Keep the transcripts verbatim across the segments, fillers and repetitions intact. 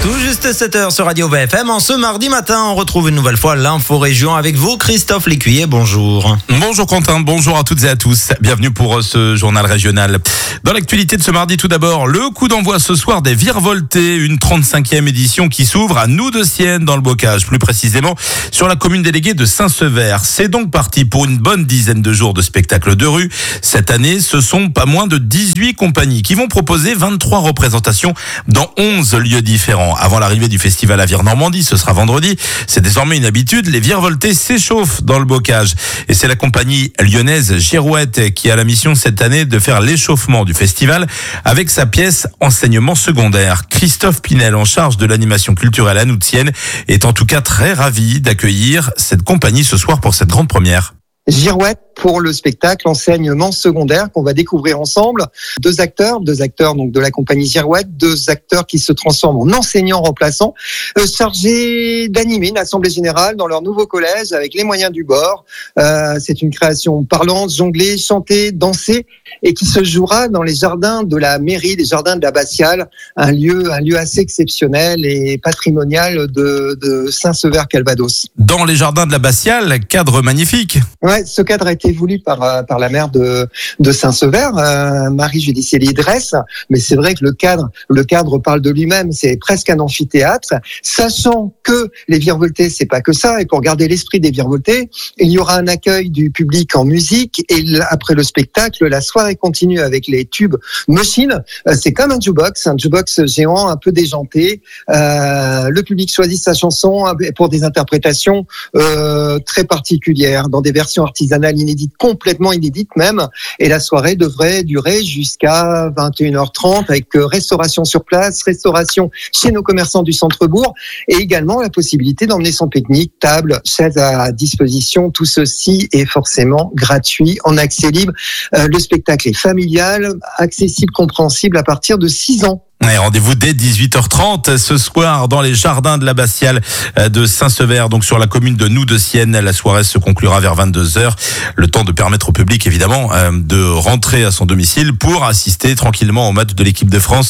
Tout juste sept heures sur Radio V F M. En ce mardi matin, on retrouve une nouvelle fois l'info région avec vous, Christophe Lécuyer. Bonjour. Bonjour Quentin, bonjour à toutes et à tous. Bienvenue pour ce journal régional. Dans l'actualité de ce mardi, tout d'abord, le coup d'envoi ce soir des Virevoltés, une trente-cinquième édition qui s'ouvre à Noux-de-Sienne dans le Bocage, plus précisément sur la commune déléguée de Saint-Sever. C'est donc parti pour une bonne dizaine de jours de spectacles de rue. Cette année, ce sont pas moins de dix-huit compagnies qui vont proposer vingt-trois représentations dans onze lieux différents. Avant l'arrivée du festival à Vire-Normandie, ce sera vendredi. C'est désormais une habitude, les Virevoltés s'échauffent dans le Bocage. Et c'est la compagnie lyonnaise Girouette qui a la mission cette année de faire l'échauffement du festival avec sa pièce Enseignement secondaire. Christophe Pinel, en charge de l'animation culturelle à Noux-de-Sienne, est en tout cas très ravi d'accueillir cette compagnie ce soir pour cette grande première. Girouette pour le spectacle Enseignement secondaire qu'on va découvrir ensemble. Deux acteurs, deux acteurs donc de la compagnie Girouette, deux acteurs qui se transforment en enseignants remplaçants, euh, chargés d'animer une assemblée générale dans leur nouveau collège avec les moyens du bord. Euh, c'est une création parlante, jonglée, chantée, dansée et qui se jouera dans les jardins de la mairie, les jardins de l'Abbatiale, un lieu, un lieu assez exceptionnel et patrimonial de, de Saint-Sever-Calvados. Dans les jardins de l'Abbatiale, cadre magnifique. Ouais, ce cadre a été voulu par par la maire de de Saint-Sever, euh, Marie-Judicie Lidresse, mais c'est vrai que le cadre le cadre parle de lui-même, c'est presque un amphithéâtre, sachant que les Virevoltés, c'est pas que ça, et pour garder l'esprit des Virevoltés, il y aura un accueil du public en musique et après le spectacle, la soirée continue avec les tubes machines. Euh, c'est comme un jukebox, un jukebox géant un peu déjanté. Euh, le public choisit sa chanson pour des interprétations euh, très particulières, dans des versions artisanales inédites, complètement inédites même, et la soirée devrait durer jusqu'à vingt et une heures trente avec restauration sur place, restauration chez nos commerçants du centre-bourg et également la possibilité d'emmener son pique-nique, table, chaise à disposition. Tout ceci est forcément gratuit en accès libre. Euh, le spectacle est familial, accessible, compréhensible à partir de six ans. Ouais, rendez-vous dès dix-huit heures trente ce soir dans les jardins de l'Abbatiale de Saint-Sever, donc sur la commune de Noux-de-Sienne. La soirée se conclura vers vingt-deux heures. Le temps de permettre au public, évidemment, de rentrer à son domicile pour assister tranquillement au match de l'équipe de France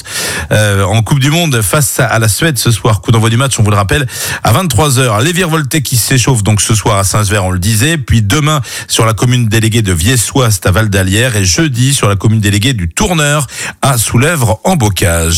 en Coupe du Monde face à la Suède ce soir. Coup d'envoi du match, on vous le rappelle, à vingt-trois heures. Les Virevoltés qui s'échauffent donc ce soir à Saint-Sever, on le disait. Puis demain sur la commune déléguée de Viessois à Val d'Alière et jeudi sur la commune déléguée du Tourneur à Soulèvre en Bocage.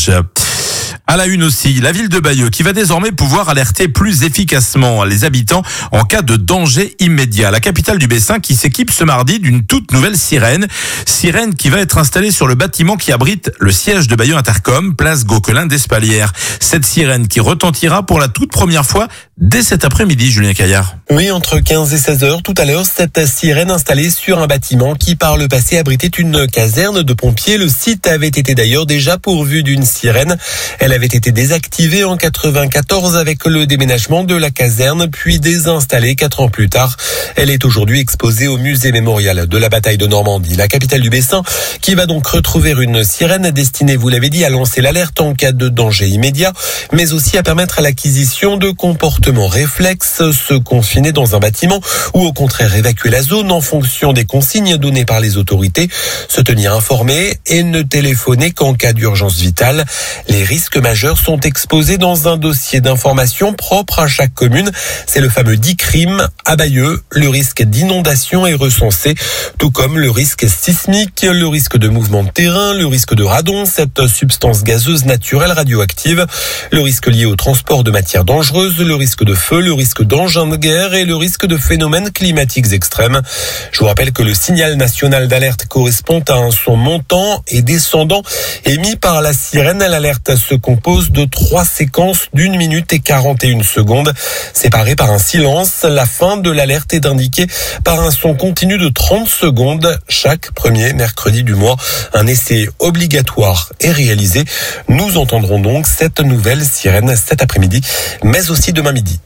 À la une aussi, la ville de Bayeux qui va désormais pouvoir alerter plus efficacement les habitants en cas de danger immédiat. La capitale du Bessin qui s'équipe ce mardi d'une toute nouvelle sirène. Sirène qui va être installée sur le bâtiment qui abrite le siège de Bayeux Intercom, place Gauquelin d'Espalières. Cette sirène qui retentira pour la toute première fois dès cet après-midi, Julien Caillard. Oui, entre quinze et seize heures tout à l'heure, cette sirène installée sur un bâtiment qui par le passé abritait une caserne de pompiers. Le site avait été d'ailleurs déjà pourvu d'une sirène. Elle avait été désactivée en quatre-vingt-quatorze avec le déménagement de la caserne, puis désinstallée quatre ans plus tard. Elle est aujourd'hui exposée au musée mémorial de la bataille de Normandie. La capitale du Bessin qui va donc retrouver une sirène destinée, vous l'avez dit, à lancer l'alerte en cas de danger immédiat, mais aussi à permettre à l'acquisition de comportements réflexes, se confiner dans un bâtiment ou au contraire évacuer la zone en fonction des consignes données par les autorités, se tenir informé et ne téléphoner qu'en cas d'urgence vitale. Les risques majeurs sont exposés dans un dossier d'information propre à chaque commune. C'est le fameux D I C R I M. À Bayeux, le risque d'inondation est recensé, tout comme le risque sismique, le risque de mouvement de terrain, le risque de radon, cette substance gazeuse naturelle radioactive, le risque lié au transport de matières dangereuses, le risque de feu, le risque d'engins de guerre et le risque de phénomènes climatiques extrêmes. Je vous rappelle que le signal national d'alerte correspond à un son montant et descendant émis par la sirène. L'alerte se compose de trois séquences d'une minute et quarante et une secondes, séparées par un silence. La fin de l'alerte est indiquée par un son continu de trente secondes. Chaque premier mercredi du mois, un essai obligatoire est réalisé. Nous entendrons donc cette nouvelle sirène cet après-midi, mais aussi demain midi.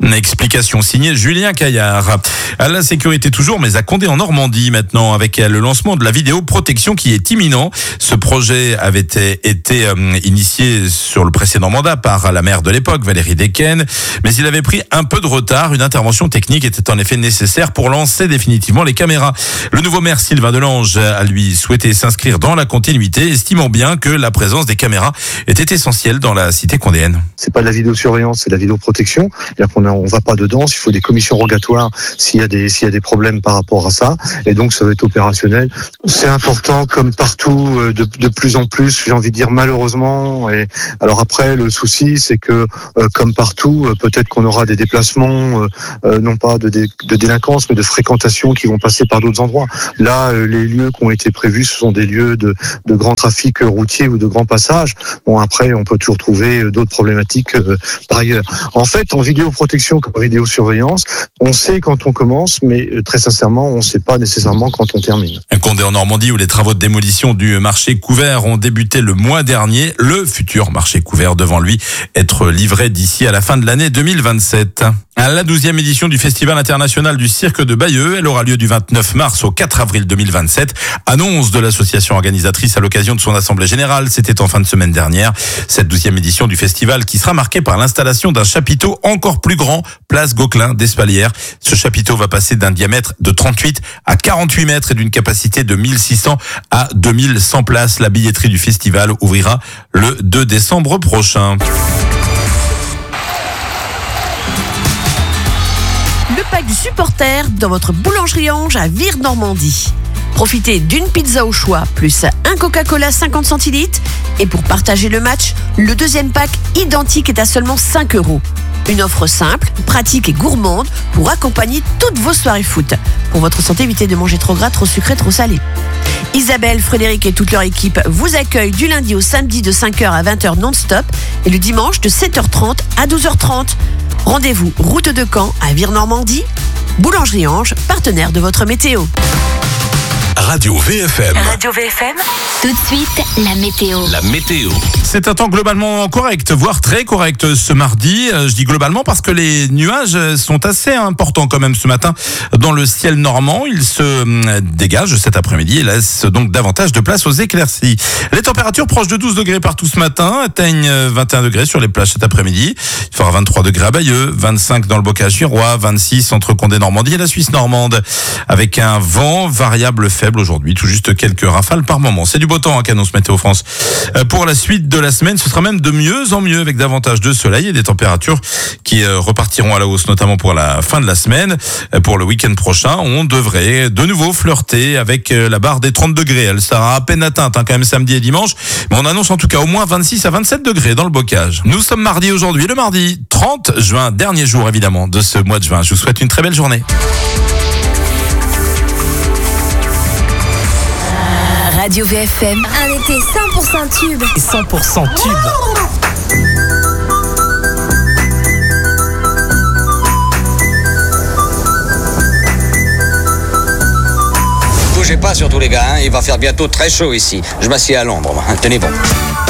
Explication signée Julien Caillard. À la sécurité toujours, mais à Condé en Normandie maintenant, avec le lancement de la vidéoprotection qui est imminent. Ce projet avait été, été euh, initié sur le précédent mandat par la maire de l'époque, Valérie Decken, mais il avait pris un peu de retard. Une intervention technique était en effet nécessaire pour lancer définitivement les caméras. Le nouveau maire Sylvain Delange a lui souhaité s'inscrire dans la continuité, estimant bien que la présence des caméras était essentielle dans la cité condéenne. C'est pas de la vidéosurveillance, c'est de la vidéoprotection. C'est-à-dire qu'on a, on va pas dedans. Il faut des commissions rogatoires s'il y a des s'il y a des problèmes par rapport à ça. Et donc ça va être opérationnel. C'est important comme partout, de, de plus en plus. J'ai envie de dire malheureusement. Et alors après, le souci, c'est que euh, comme partout, euh, peut-être qu'on aura des déplacements, euh, euh, non pas de, dé, de délinquance, mais de fréquentation qui vont passer par d'autres endroits. Là, euh, les lieux qui ont été prévus, ce sont des lieux de, de grand trafic routier ou de grand passage. Bon, après, on peut toujours trouver d'autres problématiques euh, par ailleurs. En fait, en vidéoprotection comme en vidéosurveillance, on sait quand on commence, mais euh, très sincèrement, on ne sait pas nécessairement quand on termine. Un Condé en Normandie où les travaux de démolition du marché couvert ont débuté le mois dernier. Le futur marché couvert devant lui être livré d'ici à la fin de l'année deux mille vingt-sept. À la douzième édition du Festival international du cirque de Bayeux, elle aura lieu du vingt-neuf mars au quatre avril deux mille vingt-sept. Annonce de l'association organisatrice à l'occasion de son assemblée générale, c'était en fin de semaine dernière. Cette douzième édition du festival qui sera marquée par l'installation d'un chapiteau encore plus grand, place Gauquelin d'Espalières. Ce chapiteau va passer d'un diamètre de trente-huit à quarante-huit mètres et d'une capacité de mille six cents à deux mille cent places. La billetterie du festival ouvrira le deux décembre prochain. Le pack du supporter dans votre boulangerie Ange à Vire-Normandie. Profitez d'une pizza au choix, plus un Coca-Cola cinquante centilitres. Et pour partager le match, le deuxième pack identique est à seulement cinq euros. Une offre simple, pratique et gourmande pour accompagner toutes vos soirées foot. Pour votre santé, évitez de manger trop gras, trop sucré, trop salé. Isabelle, Frédéric et toute leur équipe vous accueillent du lundi au samedi de cinq heures à vingt heures non-stop et le dimanche de sept heures trente à douze heures trente. Rendez-vous route de Caen à Vire-Normandie. Boulangerie Ange, partenaire de votre météo. Radio V F M. Radio V F M. Tout de suite, la météo. La météo. C'est un temps globalement correct, voire très correct ce mardi. Je dis globalement parce que les nuages sont assez importants quand même ce matin dans le ciel normand. Ils se dégagent cet après-midi et laissent donc davantage de place aux éclaircies. Les températures proches de douze degrés partout ce matin atteignent vingt et un degrés sur les plages cet après-midi. Il fera vingt-trois degrés à Bayeux, vingt-cinq dans le Bocage girois, vingt-six entre Condé Normandie et la Suisse normande. Avec un vent variable faible aujourd'hui, tout juste quelques rafales par moment. C'est du beau temps à qu'annonce Météo France. Pour la suite de la semaine, ce sera même de mieux en mieux avec davantage de soleil et des températures qui repartiront à la hausse, notamment pour la fin de la semaine. Pour le week-end prochain, on devrait de nouveau flirter avec la barre des trente degrés. Elle sera à peine atteinte hein, quand même samedi et dimanche, mais on annonce en tout cas au moins vingt-six à vingt-sept degrés dans le Bocage. Nous sommes mardi aujourd'hui, le mardi trente juin, dernier jour évidemment de ce mois de juin. Je vous souhaite une très belle journée. Radio V F M. Un été cent pour cent tube. cent pour cent tube. Bougez pas surtout les gars, hein. Il va faire bientôt très chaud ici. Je m'assieds à l'ombre, moi. Tenez bon.